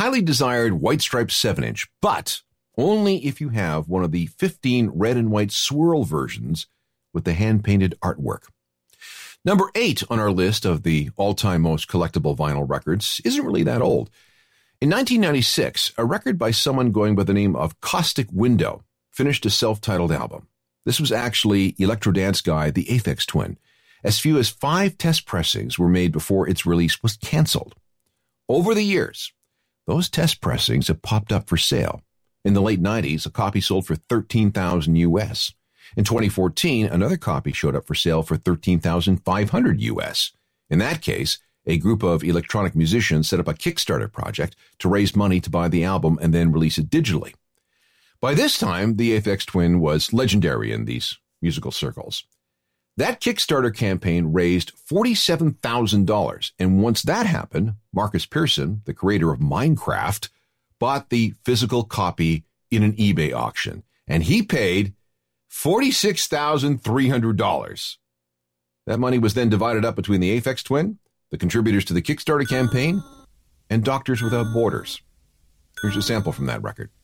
highly desired white striped 7-inch, but only if you have one of the 15 red and white swirl versions with the hand-painted artwork. Number 8 on our list of the all-time most collectible vinyl records isn't really that old. In 1996, a record by someone going by the name of Caustic Window finished a self-titled album. This was actually electro dance guy The Aphex Twin. As few as 5 test pressings were made before its release was canceled. Over the years, those test pressings have popped up for sale. In the late 90s, a copy sold for $13,000 US. In 2014, another copy showed up for sale for $13,500 US. In that case, a group of electronic musicians set up a Kickstarter project to raise money to buy the album and then release it digitally. By this time, the Aphex Twin was legendary in these musical circles. That Kickstarter campaign raised $47,000, and once that happened, Marcus Pearson, the creator of Minecraft, bought the physical copy in an eBay auction, and he paid $46,300. That money was then divided up between the Aphex Twin, the contributors to the Kickstarter campaign, and Doctors Without Borders. Here's a sample from that record.